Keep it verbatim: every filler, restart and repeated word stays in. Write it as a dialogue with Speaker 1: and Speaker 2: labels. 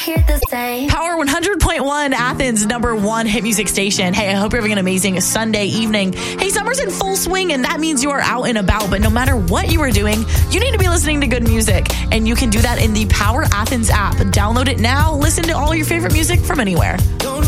Speaker 1: here to say.
Speaker 2: Power one hundred point one, Athens' number one hit music station. Hey, I hope you're having an amazing Sunday evening. Hey, summer's in full swing, and that means you are out and about. But no matter what you are doing, you need to be listening to good music. And you can do that in the Power Athens app. Download it now. Listen to all your favorite music from anywhere.